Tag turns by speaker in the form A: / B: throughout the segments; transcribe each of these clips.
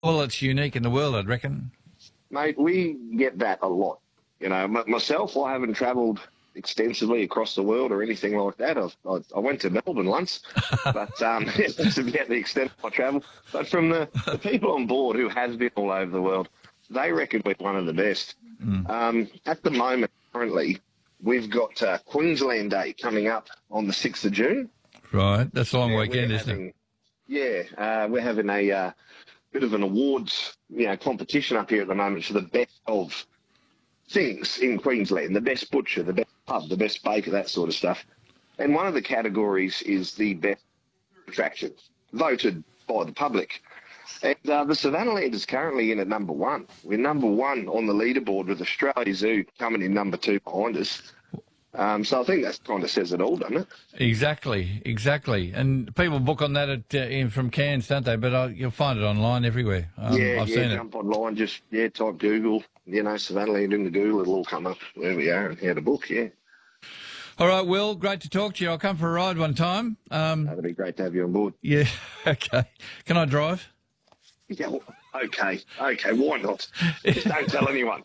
A: Well, it's unique in the world, I'd reckon.
B: Mate, we get that a lot. You know, myself, I haven't travelled extensively across the world or anything like that. I went to Melbourne once, but that's about the extent of my travel. But from the people on board who has been all over the world, they reckon we're one of the best. At the moment, currently, we've got Queensland Day coming up on the 6th of June.
A: Right, that's a long weekend, isn't it?
B: Yeah, we're having a bit of an awards, competition up here at the moment for the best of things in Queensland, the best butcher, the best pub, the best baker, that sort of stuff. And one of the categories is the best attraction, voted by the public. And the Savannahland is currently in at number one. We're number one on the leaderboard with Australia Zoo coming in number two behind us. So I think that kind of says it all, doesn't it?
A: Exactly. And people book on that from Cairns, don't they? But you'll find it online everywhere. I've seen
B: jump online, just type Google, Savannahland in the Google, it'll all come up where we are and how to book,
A: All right, Will, great to talk to you. I'll come for a ride one time.
B: That'd be great to have you on board.
A: Yeah, okay. Can I drive?
B: Yeah, okay, why not? Just don't tell anyone.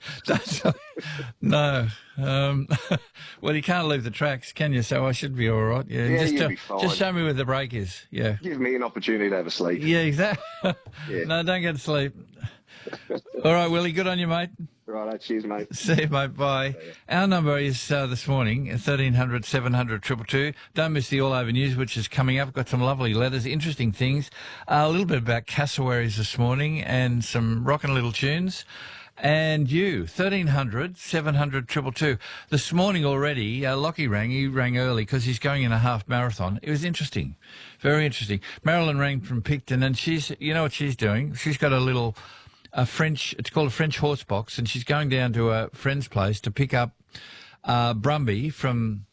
A: No. Well, you can't leave the tracks, can you? So I should be all right. Yeah,
B: you'll be fine.
A: Just show me where the brake is. Yeah.
B: Give me an opportunity to have a sleep.
A: Yeah, exactly.
B: Yeah.
A: No, don't get to sleep. All right, Willie, good on you, mate.
B: Right, cheers, mate.
A: See you, mate. Bye. Our number is this morning, 1300 700 222. Don't miss the All Over News, which is coming up. Got some lovely letters, interesting things. A little bit about cassowaries this morning and some rockin' little tunes. And you, 1300 700 222. This morning already, Lockie rang. He rang early because he's going in a half marathon. It was interesting. Very interesting. Marilyn rang from Picton, and you know what she's doing? She's got it's called a French horse box, and she's going down to a friend's place to pick up Brumby from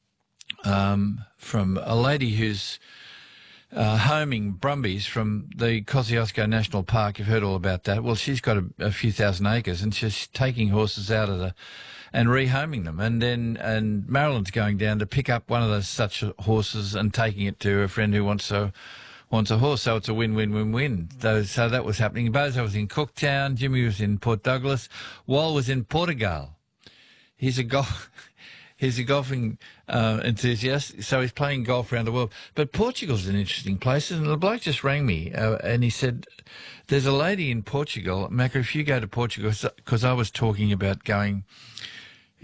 A: a lady who's homing Brumbies from the Kosciuszko National Park. You've heard all about that. Well, she's got a few thousand acres, and she's taking horses out of and rehoming them. And Marilyn's going down to pick up one of those such horses and taking it to a friend who wants a horse, so it's a win-win-win-win. So that was happening. Bozo was in Cooktown, Jimmy was in Port Douglas, Wal was in Portugal. He's a golfing enthusiast, so he's playing golf around the world. But Portugal's an interesting place, and the bloke just rang me, and he said, there's a lady in Portugal, Macca, if you go to Portugal, because I was talking about going